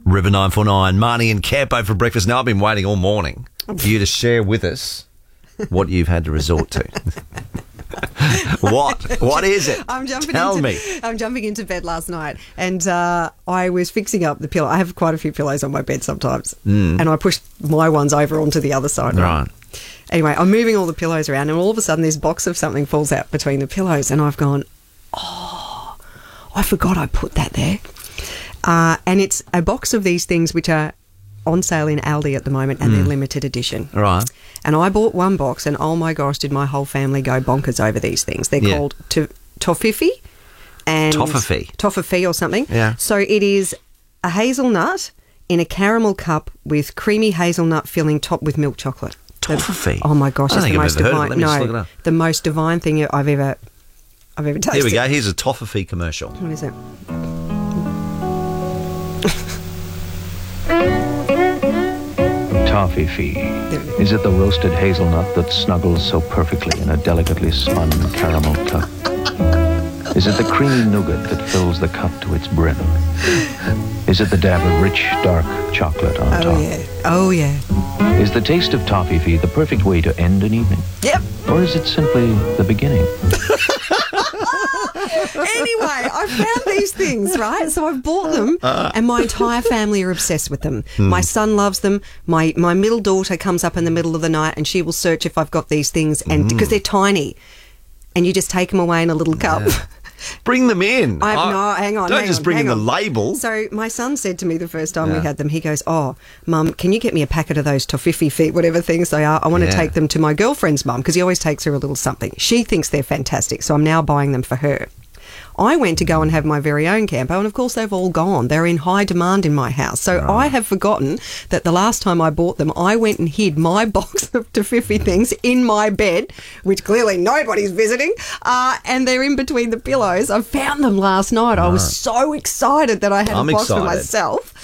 River 949, Marnie and Campo for breakfast. Now, I've been waiting all morning for you to share with us what you've had to resort to. What is it? Tell me. I'm jumping into bed last night and I was fixing up the pillow. I have quite a few pillows on my bed sometimes. And I pushed my ones over onto the other side. Right. Anyway, I'm moving all the pillows around and all of a sudden this box of something falls out between the pillows and I've gone, oh, I forgot I put that there. And it's a box of these things which are on sale in Aldi at the moment and they're limited edition. Right. And I bought one box and oh my gosh, did my whole family go bonkers over these things. They're called Toffifee. And Toffifee or something. Yeah. So it is a hazelnut in a caramel cup with creamy hazelnut filling topped with milk chocolate. Toffifee? Oh my gosh, it's the most divine. Let me just look it up. The most divine thing I've ever tasted. Here we go. Here's a Toffifee commercial. What is it? Toffifee. Is it the roasted hazelnut that snuggles so perfectly in a delicately spun caramel cup? Is it the creamy nougat that fills the cup to its brim? Is it the dab of rich, dark chocolate on top? Oh, yeah. Is the taste of Toffifee the perfect way to end an evening? Yep. Or is it simply the beginning? Anyway, I found these things, right? So I've bought them and my entire family are obsessed with them. My son loves them. My middle daughter comes up in the middle of the night and she will search if I've got these things and because they're tiny and you just take them away in a little cup. Yeah. Bring them in. Hang on. Don't just bring in the label. So my son said to me the first time we had them, he goes, oh, Mum, can you get me a packet of those Toffifee feet, whatever things they are? I want to take them to my girlfriend's mum because he always takes her a little something. She thinks they're fantastic, so I'm now buying them for her. I went to go and have my very own Campo, and of course they've all gone. They're in high demand in my house. So I have forgotten that the last time I bought them, I went and hid my box of Toffifee things in my bed, which clearly nobody's visiting, and they're in between the pillows. I found them last night. I was so excited that I had a box for myself.